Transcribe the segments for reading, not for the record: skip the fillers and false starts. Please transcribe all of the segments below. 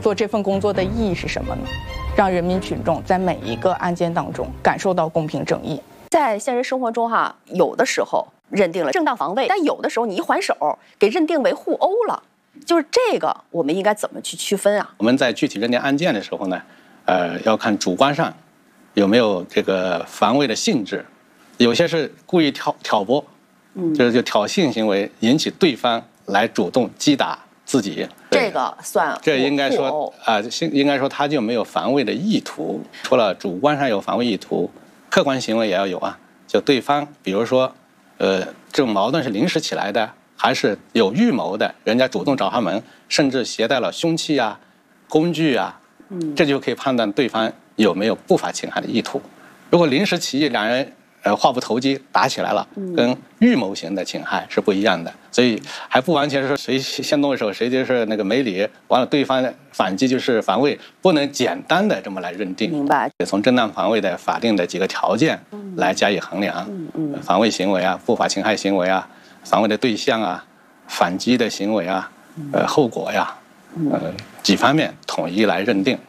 做这份工作的意义是什么呢？让人民群众在每一个案件当中感受到公平正义。 在现实生活中有的时候认定了正当防卫，但有的时候你一还手给认定为互殴了，就是这个我们应该怎么去区分啊？ 我们在具体认定案件的时候呢，要看主观上有没有这个防卫的性质，有些是故意挑拨，就挑衅行为引起对方来主动击打自己， 这个算这应该说应该说他就没有防卫的意图。除了主观上有防卫意图，客观行为也要有啊。就对方，比如说，这种矛盾是临时起来的，还是有预谋的，人家主动找上门，甚至携带了凶器啊、工具啊，这就可以判断对方有没有不法侵害的意图。如果临时起意，两人话不投机打起来了，跟预谋型的侵害是不一样的，所以还不完全是说谁先动手谁就是那个没理，完了对方反击就是防卫，不能简单的这么来认定。 明白。 从正当防卫的法定的几个条件来加以衡量，防卫行为啊、不法侵害行为啊、防卫的对象啊、反击的行为啊、后果呀，几方面统一来认定。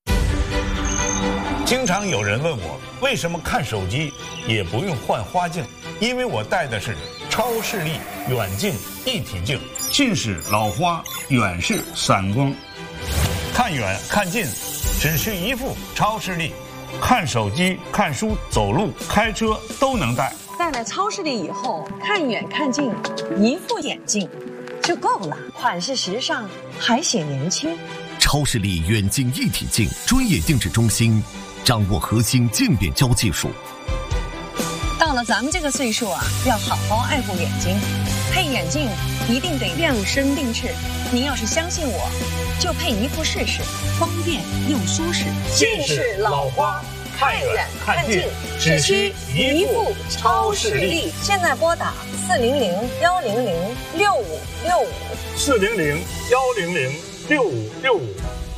经常有人问我，为什么看手机也不用换花镜？因为我戴的是超视力远近一体镜，近视、老花，远视、散光，看远看近只需一副超视力，看手机、看书、走路、开车都能戴。 戴了超视力以后，看远看近，一副眼镜就够了，款式时尚，还显年轻。 超视力远近一体镜专业定制中心，掌握核心渐变焦技术。 到了咱们这个岁数要好好爱护眼睛，配眼镜一定得量身定制。您要是相信我，就配一副试试，方便又舒适。 近视、老花，看远看近，只需一副超视力。 现在拨打400-100-6565。400-100-6565。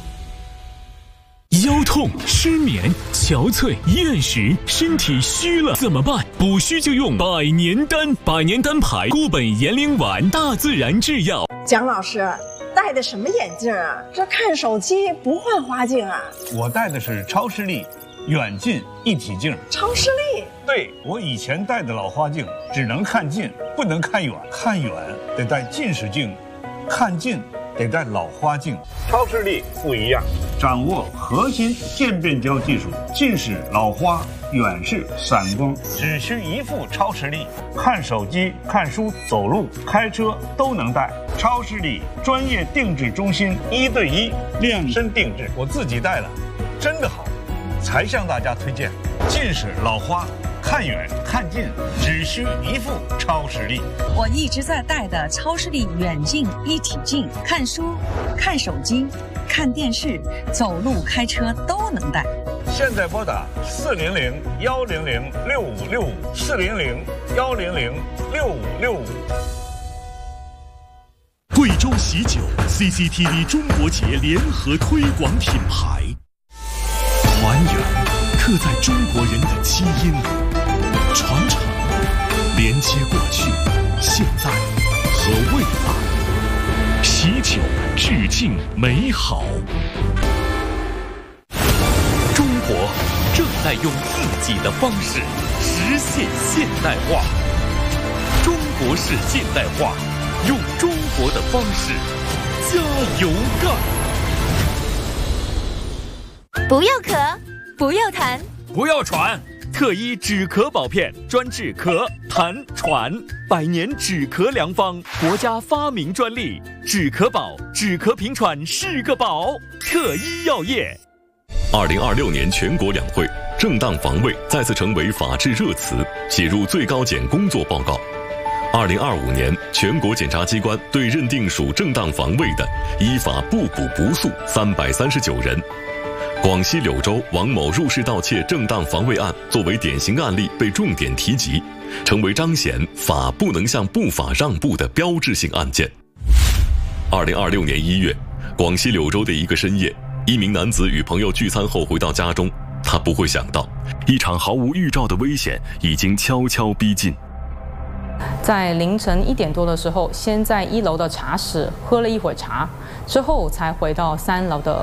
腰痛、失眠、憔悴、厌食，身体虚了怎么办？补虚就用百年丹，百年丹牌固本延龄丸，大自然制药。 蒋老师戴的什么眼镜啊？这看手机不换花镜啊？ 我戴的是超视力远近一体镜。 超视力？ 对，我以前戴的老花镜只能看近，不能看远，看远得戴近视镜，看近得戴老花镜。超视力不一样，掌握核心渐变焦技术，近视、老花、远视、散光，只需一副超视力，看手机、看书、走路、开车都能戴。超视力专业定制中心，1对1量身定制，我自己戴了，真的好，才向大家推荐。近视、老花，看远看近只需一副超视力。 我一直在戴的超视力远近一体镜，看书、看手机、看电视、走路、开车都能戴。 现在拨打400-100-6565，400-100-6565。 贵州喜酒 CCTV 中国节联合推广品牌，团圆刻在中国人的基因里，传承连接过去、现在和未来。喜酒致敬美好。中国正在用自己的方式实现现代化。中国式现代化，用中国的方式加油干。 不要咳，不要痰， 不要喘。特医止咳宝片，专治咳、痰、喘，100年止咳良方，国家发明专利。止咳宝，止咳平喘是个宝。特医药业。 2026年全国两会，正当防卫再次成为法治热词，写入最高检工作报告。2025年，全国检察机关对认定属正当防卫的，依法不捕不诉339人。广西柳州王某入室盗窃正当防卫案作为典型案例被重点提及，成为彰显法不能向不法让步的标志性案件。2026年1月，广西柳州的一个深夜，一名男子与朋友聚餐后回到家中，他不会想到，一场毫无预兆的危险已经悄悄逼近。 在凌晨1点多的时候，先在1楼的茶室喝了一会儿茶，之后才回到3楼的